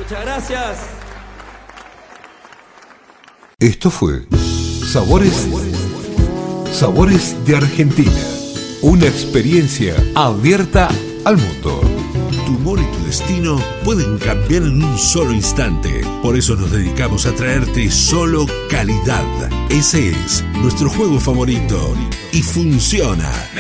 Muchas gracias. Esto fue Sabores de Argentina. Una experiencia abierta al mundo. Tu humor y tu destino pueden cambiar en un solo instante. Por eso nos dedicamos a traerte solo calidad. Ese es nuestro juego favorito y funciona.